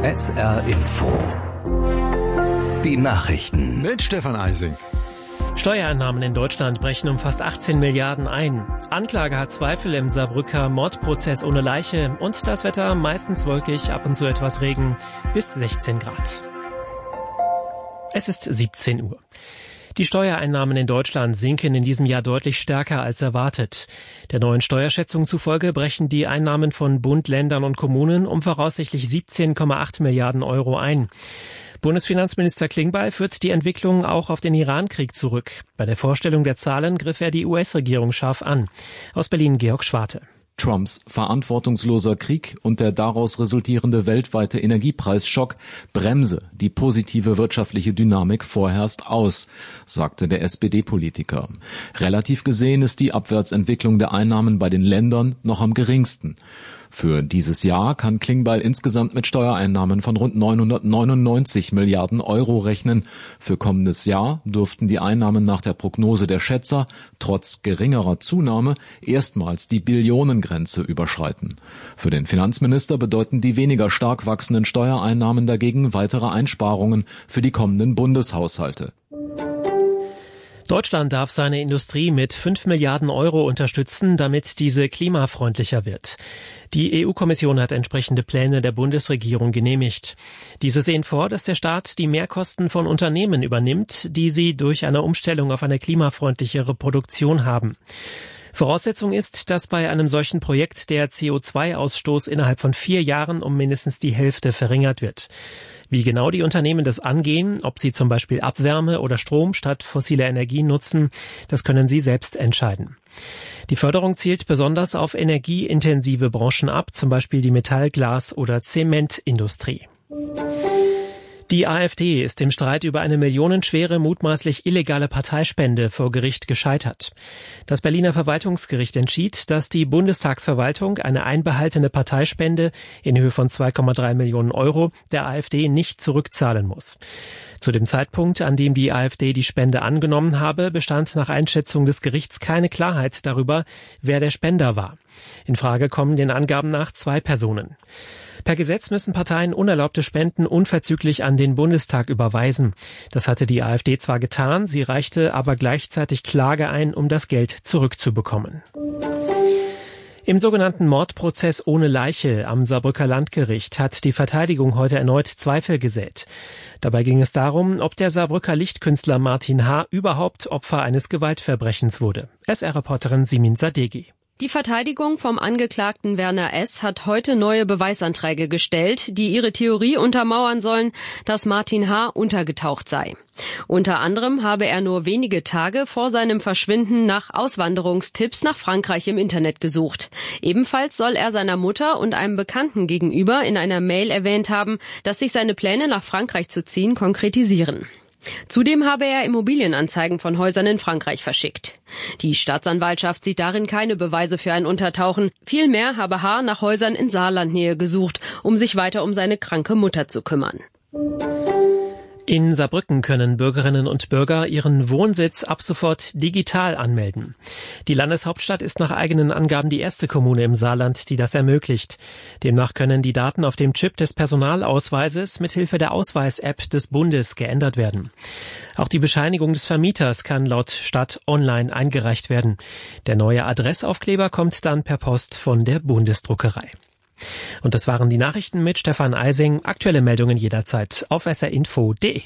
SR Info. Die Nachrichten mit Stefan Eising. Steuereinnahmen in Deutschland brechen um fast 18 Milliarden ein. Anklage hat Zweifel im Saarbrücker Mordprozess ohne Leiche. Und das Wetter meistens wolkig, ab und zu etwas Regen, bis 16 Grad. Es ist 17 Uhr. Die Steuereinnahmen in Deutschland sinken in diesem Jahr deutlich stärker als erwartet. Der neuen Steuerschätzung zufolge brechen die Einnahmen von Bund, Ländern und Kommunen um voraussichtlich 17,8 Milliarden Euro ein. Bundesfinanzminister Klingbeil führt die Entwicklung auch auf den Irankrieg zurück. Bei der Vorstellung der Zahlen griff er die US-Regierung scharf an. Aus Berlin Georg Schwarte. Trumps verantwortungsloser Krieg und der daraus resultierende weltweite Energiepreisschock bremse die positive wirtschaftliche Dynamik vorerst aus, sagte der SPD-Politiker. Relativ gesehen ist die Abwärtsentwicklung der Einnahmen bei den Ländern noch am geringsten. Für dieses Jahr kann Klingbeil insgesamt mit Steuereinnahmen von rund 999 Milliarden Euro rechnen. Für kommendes Jahr dürften die Einnahmen nach der Prognose der Schätzer trotz geringerer Zunahme erstmals die Billionengrenze überschreiten. Für den Finanzminister bedeuten die weniger stark wachsenden Steuereinnahmen dagegen weitere Einsparungen für die kommenden Bundeshaushalte. Deutschland darf seine Industrie mit 5 Milliarden Euro unterstützen, damit diese klimafreundlicher wird. Die EU-Kommission hat entsprechende Pläne der Bundesregierung genehmigt. Diese sehen vor, dass der Staat die Mehrkosten von Unternehmen übernimmt, die sie durch eine Umstellung auf eine klimafreundlichere Produktion haben. Voraussetzung ist, dass bei einem solchen Projekt der CO2-Ausstoß innerhalb von 4 Jahren um mindestens die Hälfte verringert wird. Wie genau die Unternehmen das angehen, ob sie zum Beispiel Abwärme oder Strom statt fossiler Energie nutzen, das können sie selbst entscheiden. Die Förderung zielt besonders auf energieintensive Branchen ab, zum Beispiel die Metall-, Glas- oder Zementindustrie. Die AfD ist im Streit über eine millionenschwere, mutmaßlich illegale Parteispende vor Gericht gescheitert. Das Berliner Verwaltungsgericht entschied, dass die Bundestagsverwaltung eine einbehaltene Parteispende in Höhe von 2,3 Millionen Euro der AfD nicht zurückzahlen muss. Zu dem Zeitpunkt, an dem die AfD die Spende angenommen habe, bestand nach Einschätzung des Gerichts keine Klarheit darüber, wer der Spender war. In Frage kommen den Angaben nach 2 Personen. Per Gesetz müssen Parteien unerlaubte Spenden unverzüglich an den Bundestag überweisen. Das hatte die AfD zwar getan, sie reichte aber gleichzeitig Klage ein, um das Geld zurückzubekommen. Im sogenannten Mordprozess ohne Leiche am Saarbrücker Landgericht hat die Verteidigung heute erneut Zweifel gesät. Dabei ging es darum, ob der Saarbrücker Lichtkünstler Martin H. überhaupt Opfer eines Gewaltverbrechens wurde. SR-Reporterin Simin Sadeghi. Die Verteidigung vom Angeklagten Werner S. hat heute neue Beweisanträge gestellt, die ihre Theorie untermauern sollen, dass Martin H. untergetaucht sei. Unter anderem habe er nur wenige Tage vor seinem Verschwinden nach Auswanderungstipps nach Frankreich im Internet gesucht. Ebenfalls soll er seiner Mutter und einem Bekannten gegenüber in einer Mail erwähnt haben, dass sich seine Pläne nach Frankreich zu ziehen konkretisieren. Zudem habe er Immobilienanzeigen von Häusern in Frankreich verschickt. Die Staatsanwaltschaft sieht darin keine Beweise für ein Untertauchen. Vielmehr habe H. nach Häusern in Saarlandnähe gesucht, um sich weiter um seine kranke Mutter zu kümmern. In Saarbrücken können Bürgerinnen und Bürger ihren Wohnsitz ab sofort digital anmelden. Die Landeshauptstadt ist nach eigenen Angaben die erste Kommune im Saarland, die das ermöglicht. Demnach können die Daten auf dem Chip des Personalausweises mithilfe der Ausweis-App des Bundes geändert werden. Auch die Bescheinigung des Vermieters kann laut Stadt online eingereicht werden. Der neue Adressaufkleber kommt dann per Post von der Bundesdruckerei. Und das waren die Nachrichten mit Stefan Eising. Aktuelle Meldungen jederzeit auf srinfo.de.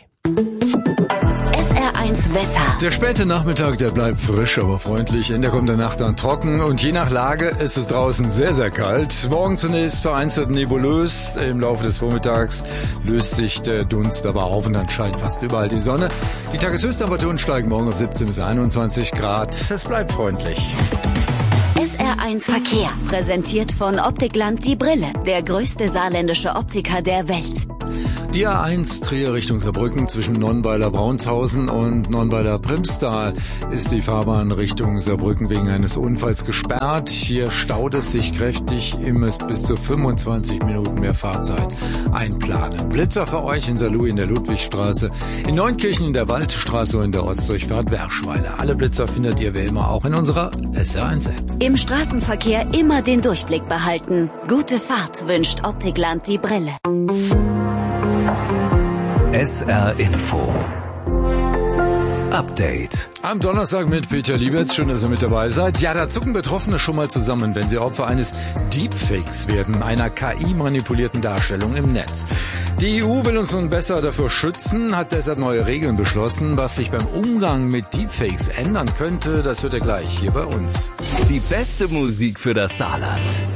SR1 Wetter. Der späte Nachmittag, der bleibt frisch, aber freundlich. In der kommenden Nacht dann trocken und je nach Lage ist es draußen sehr, sehr kalt. Morgen zunächst vereinzelt nebulös. Im Laufe des Vormittags löst sich der Dunst aber auf und dann scheint fast überall die Sonne. Die Tageshöchsttemperaturen steigen morgen auf 17 bis 21 Grad. Es bleibt freundlich. SR1 Verkehr, präsentiert von Optikland die Brille, der größte saarländische Optiker der Welt. Die A1 Trier Richtung Saarbrücken zwischen Nonnweiler-Braunshausen und Nonnweiler-Primstal ist die Fahrbahn Richtung Saarbrücken wegen eines Unfalls gesperrt. Hier staut es sich kräftig. Ihr müsst bis zu 25 Minuten mehr Fahrzeit einplanen. Blitzer für euch in Saarlouis in der Ludwigstraße, in Neunkirchen in der Waldstraße und in der Ortsdurchfahrt Werschweiler. Alle Blitzer findet ihr wie immer auch in unserer SR1-App. Im Straßenverkehr immer den Durchblick behalten. Gute Fahrt wünscht Optikland die Brille. SR Info Update. Am Donnerstag mit Peter Liebertz. Schön, dass ihr mit dabei seid. Ja, da zucken Betroffene schon mal zusammen, wenn sie Opfer eines Deepfakes werden, einer KI-manipulierten Darstellung im Netz. Die EU will uns nun besser davor schützen, hat deshalb neue Regeln beschlossen. Was sich beim Umgang mit Deepfakes ändern könnte, das hört ihr gleich hier bei uns. Die beste Musik für das Saarland.